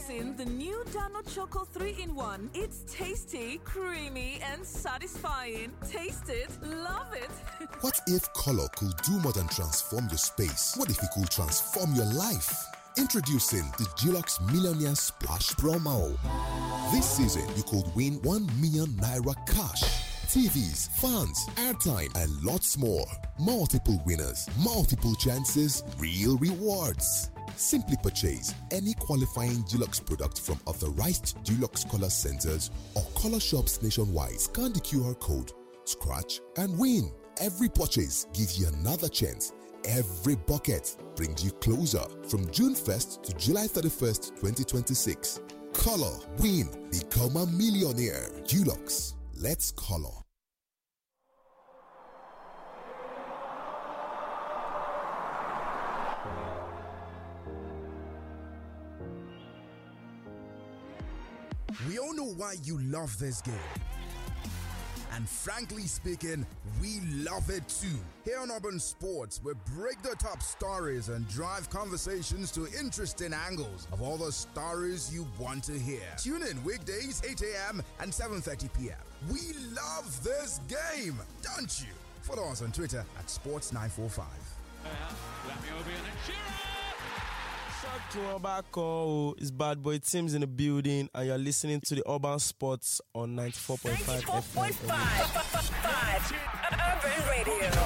Introducing the new Dano Choco 3-in-1. It's tasty, creamy, and satisfying. Taste it, love it. What if color could do more than transform your space? What if it could transform your life? Introducing the Dulux Millionaire Splash Promo. This season, you could win 1 million naira cash, TVs, fans, airtime, and lots more. Multiple winners, multiple chances, real rewards. Simply purchase any qualifying Dulux product from authorized Dulux color centers or color shops nationwide. Scan the QR code, scratch, and win. Every purchase gives you another chance. Every bucket brings you closer. From June 1st to July 31st, 2026. Color, win, become a millionaire. Dulux, let's color. We all know why you love this game. And frankly speaking, we love it too. Here on Urban Sports, we break the top stories and drive conversations to interesting angles of all the stories you want to hear. Tune in weekdays 8 a.m. and 7:30 p.m. We love this game, don't you? Follow us on Twitter at Sports945. It's Bad Boy Tim's in the building, and you're listening to the Urban Sports on 94.5 FM. 94.5 Urban Radio.